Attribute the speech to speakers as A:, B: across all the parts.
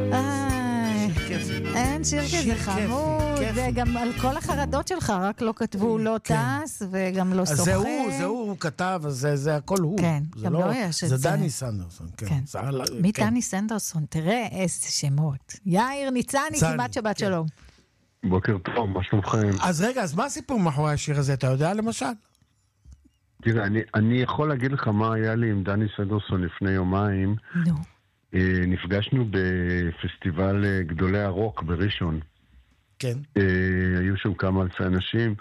A: אין שיר כזה חמוד, וגם על כל החרדות שלך, רק לא כתבו לא טס, וגם לא סוחר.
B: אז זה הוא כתב, זה הכל הוא.
A: כן, גם לא יש את זה.
B: זה דני סנדרסון, כן.
A: מי דני סנדרסון? תראה איזה שמות. יאיר ניצני, כמעט שבת שלום.
C: בוקר טוב, מה שלומכם?
B: אז רגע, אז מה הסיפור מאחורי השיר הזה? אתה יודע למשל?
C: תראה, אני יכול להגיד לך מה היה לי עם דני סנדרסון לפני יומיים.
A: נו.
C: נפגשנו בפסטיבל גדולי הרוק בראשון.
B: כן.
C: היו שם כמה אלפי אנשים,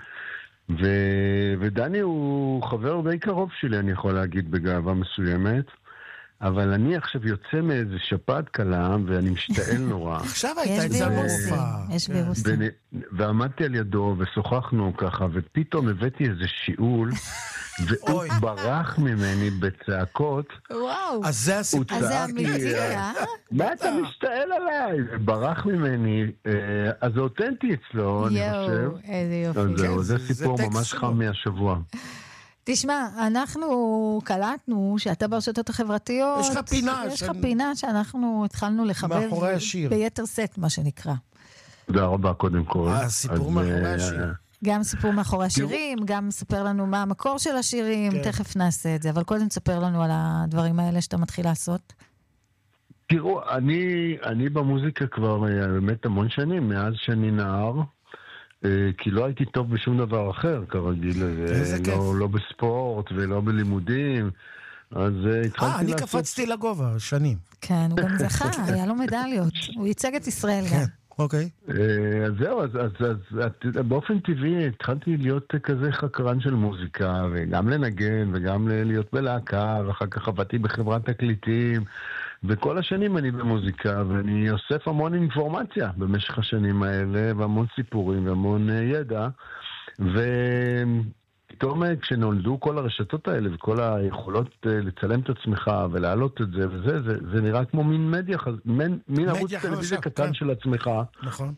C: ודני הוא חבר די קרוב שלי, אני יכול להגיד בגאווה מסוימת, אבל אני עכשיו יוצא מאיזה שפעת קלה, ואני משתעל נורא.
B: עכשיו הייתה את זה המופע.
A: יש וירוסים.
C: ועמדתי על ידו ושוחחנו ככה, ופתאום הבאתי איזה שיעול, והוא ברח ממני בצעקות.
A: וואו.
B: אז זה הסיפור.
A: אז זה אמיתי,
C: מה אתה משתעל עליי? ברח ממני. אז זה אותנטי אצלו, אני חושב.
A: יואו, איזה יופי.
C: זה סיפור ממש חם מהשבוע.
A: תשמע, אנחנו קלטנו שאתה ברשתות החברתיות.
B: יש לך פינה.
A: יש לך פינה שאנחנו התחלנו לחבר.
B: מאחורי השיר.
A: ביתר סט, מה שנקרא.
C: תודה רבה קודם כל.
B: הסיפור מאחורי השיר.
A: גם סיפור מאחורי השירים, גם ספר לנו מה המקור של השירים, תכף נעשה את זה, אבל קודם תספר לנו על הדברים האלה שאתה מתחיל לעשות.
C: תראו, אני במוזיקה כבר באמת המון שנים, מאז שאני נער, כי לא הייתי טוב בשום דבר אחר, כרגיל, לא בספורט ולא בלימודים, אז התחלתי
B: אני קפצתי לגובה, שנים.
A: כן, הוא גם זכה, היה לו מדליות, הוא ייצג את ישראל גם.
B: אוקיי.
C: אז זהו, אז באופן טבעי התחלתי להיות כזה חקרן של מוזיקה, וגם לנגן, וגם להיות בלהקה, ואחר כך עבדתי בחברת תקליטים, וכל השנים אני במוזיקה, ואני אוסף המון אינפורמציה במשך השנים האלה, והמון סיפורים, והמון ידע, פתאום כשנולדו כל הרשתות האלה וכל היכולות לצלם את עצמך ולהעלות את זה וזה, זה נראה כמו מין מדיה, מין ערוץ טלוויזיה קטן של עצמך.
B: נכון.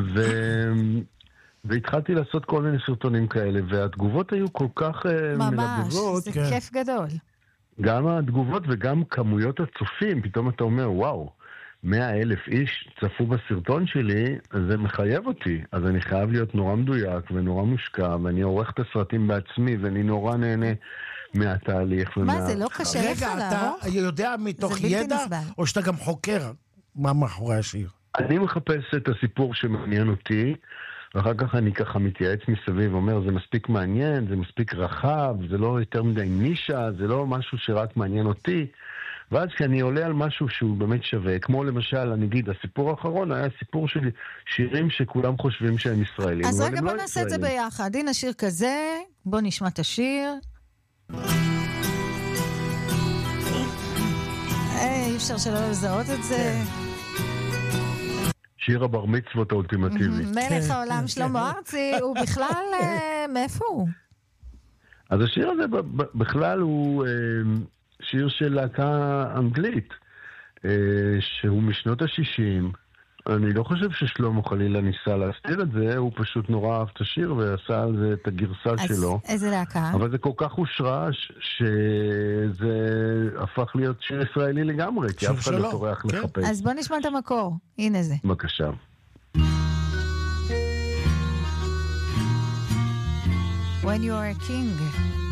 C: והתחלתי לעשות כל מיני סרטונים כאלה, והתגובות היו כל כך מלבבות.
A: ממש, זה כיף גדול.
C: גם התגובות וגם כמויות הצופים, פתאום אתה אומר, וואו, 100,000 איש צפו בסרטון שלי, אז זה מחייב אותי. אז אני חייב להיות נורא מדויק ונורא מושקע, ואני עורך את הסרטים בעצמי, ואני נורא נהנה מהתהליך.
A: מה, זה לא קשה לך
B: רגע, אתה יודע מתוך ידע, או שאתה גם חוקר מה מאחורי השיר?
C: אני מחפש את הסיפור שמעניין אותי, ואחר כך אני ככה מתייעץ מסביב, אומר, זה מספיק מעניין, זה מספיק רחב, זה לא יותר מדי נישה, זה לא משהו שרק מעניין אותי. ואז כשאני עולה על משהו שהוא באמת שווה, כמו למשל, אני אגיד, הסיפור האחרון היה סיפור של שירים שכולם חושבים שהם ישראלים.
A: אז רגע, בוא נעשה את זה ביחד. הנה שיר כזה, בוא נשמע את השיר. אי אפשר שלא לזהות את זה.
C: שיר הבר מצוות האולטימטיבי.
A: מלך העולם שלמה ארצי, הוא בכלל, מאיפה הוא?
C: אז השיר הזה בכלל הוא שיר של להקה אנגלית, שהוא משנות ה-60. אני לא חושב ששלמה חלילה ניסה להסתיר את זה, הוא פשוט נורא אהב את השיר ועשה על זה את הגרסה שלו.
A: איזה להקה?
C: אבל זה כל כך הושרש שזה הפך להיות שיר ישראלי לגמרי, כי אף אחד לא טורח לחפש.
A: אז בוא נשמע את המקור, הנה זה.
C: בבקשה.
A: When you are a king.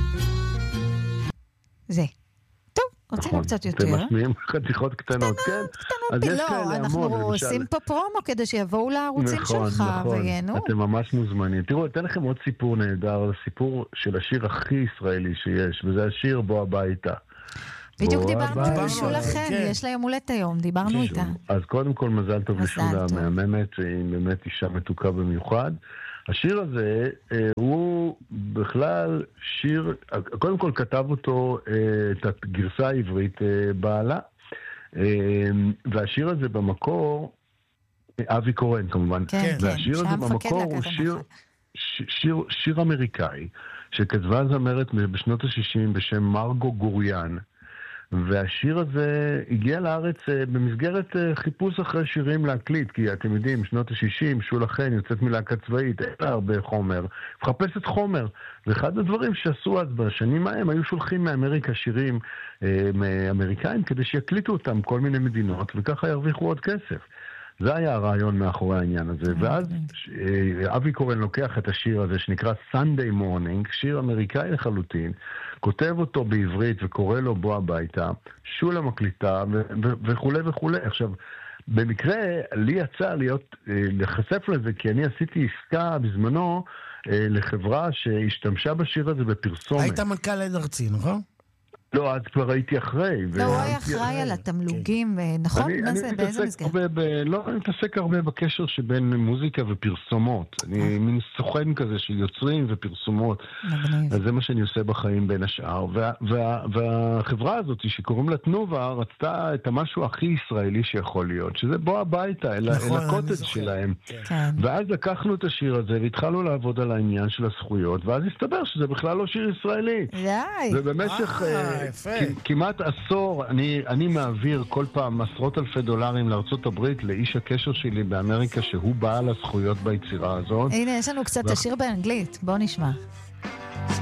A: זה. רצינו קצת יותר.
C: אתם משמיעים חתיכות קטנות, כן?
A: קטנות, לא, אנחנו עושים פה פרומו כדי שיבואו לערוצים שלך וייהנו.
C: אתם ממש מוזמנים. תראו, אתן לכם עוד סיפור נהדר, הסיפור של השיר הכי ישראלי שיש, וזה השיר בוא הביתה.
A: בדיוק דיברנו עם שולה חן, יש לה יום הולדת היום, דיברנו איתה.
C: אז קודם כל מזל טוב לשולה המהממת, היא באמת אישה מתוקה במיוחד. השיר הזה הוא בכלל שיר, קודם כל כתב אותו את הגרסה העברית בעלה, והשיר הזה במקור, אבי קורן כמובן, והשיר הזה במקור הוא שיר אמריקאי, שכתבה זמרת בשנות ה-60 בשם מרגו גוריאן, והשיר הזה הגיע לארץ במסגרת חיפוש אחרי שירים להקליט, כי אתם יודעים, שנות ה-60, שולה חן יוצאת מלהקה צבאית, אין לה הרבה חומר, מחפשת חומר, ואחד הדברים שעשו אז בשנים ההם, היו שולחים מאמריקה שירים מאמריקאים, כדי שיקליטו אותם כל מיני מדינות, וככה ירוויחו עוד כסף. זה היה הרעיון מאחורי העניין הזה. ואז אבי קורן לוקח את השיר הזה שנקרא Sunday Morning, שיר אמריקאי לחלוטין, כותב אותו בעברית וקורא לו בוא הביתה, שולה מקליטה וכו' וכו'. עכשיו, במקרה לי יצא לחשף לזה, כי אני עשיתי עסקה בזמנו לחברה שהשתמשה בשיר הזה בפרסומת.
B: היית מנכ"ל עד ארצי, נכון?
C: לא, אז כבר הייתי אחרי.
A: לא, הוא היה אחראי על התמלוגים, נכון? באיזה מסגרת?
C: לא, אני מתעסק הרבה בקשר שבין מוזיקה ופרסומות. אני מין סוכן כזה של יוצרים ופרסומות. אז זה מה שאני עושה בחיים בין השאר. והחברה הזאת שקוראים לה תנובה רצתה את המשהו הכי ישראלי שיכול להיות, שזה בוא הביתה, אל הקוטג' שלהם. ואז לקחנו את השיר הזה והתחלנו לעבוד על העניין של הזכויות, ואז הסתבר שזה בכלל לא שיר ישראלי. ובמשך כמעט עשור אני מעביר כל פעם עשרות אלפי דולרים לארצות הברית לאיש הקשר שלי באמריקה שהוא בעל הזכויות ביצירה הזאת.
A: הנה, יש לנו קצת השיר באנגלית, בוא נשמע.